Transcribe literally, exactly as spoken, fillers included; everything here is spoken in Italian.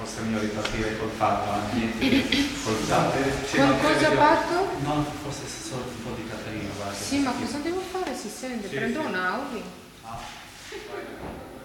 forse è meglio ripartire col fatto anche col sì, qualcosa ha fatto? No, forse è solo un po' di Caterina. Sì, ma cosa devo fare? Si sente? Sì, Prendo sì. un Audi. Ah,